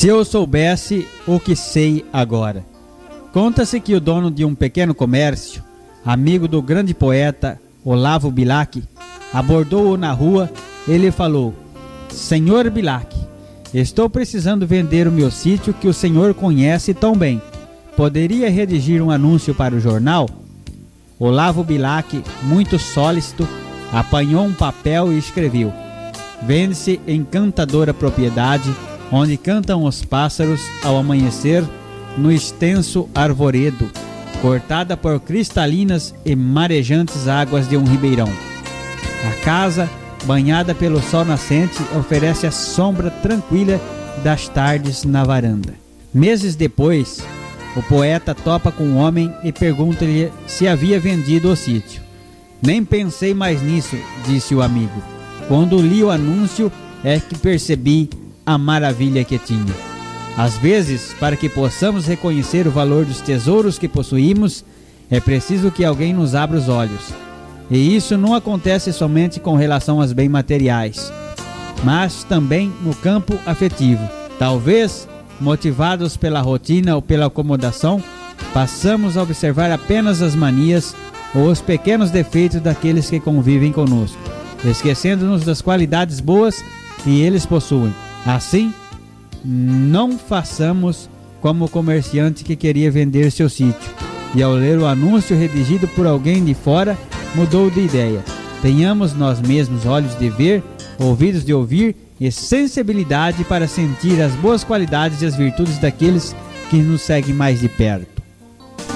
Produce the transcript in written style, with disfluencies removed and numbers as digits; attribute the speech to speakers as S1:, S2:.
S1: Se eu soubesse o que sei agora. Conta-se que o dono de um pequeno comércio, amigo do grande poeta Olavo Bilac, abordou-o na rua e lhe falou: Senhor Bilac, estou precisando vender o meu sítio que o senhor conhece tão bem. Poderia redigir um anúncio para o jornal? Olavo Bilac, muito solícito, apanhou um papel e escreveu: Vende-se encantadora propriedade, onde cantam os pássaros ao amanhecer no extenso arvoredo, cortada por cristalinas e marejantes águas de um ribeirão. A casa, banhada pelo sol nascente, oferece a sombra tranquila das tardes na varanda. Meses depois, o poeta topa com o homem e pergunta-lhe se havia vendido o sítio. Nem pensei mais nisso, disse o amigo. Quando li o anúncio é que percebi a maravilha que tinha. Às vezes, para que possamos reconhecer o valor dos tesouros que possuímos, é preciso que alguém nos abra os olhos. E isso não acontece somente com relação aos bens materiais, mas também no campo afetivo. Talvez, motivados pela rotina ou pela acomodação, passamos a observar apenas as manias ou os pequenos defeitos daqueles que convivem conosco, esquecendo-nos das qualidades boas que eles possuem. Assim, não façamos como o comerciante que queria vender seu sítio e, ao ler o anúncio redigido por alguém de fora, mudou de ideia. Tenhamos nós mesmos olhos de ver, ouvidos de ouvir e sensibilidade para sentir as boas qualidades e as virtudes daqueles que nos seguem mais de perto.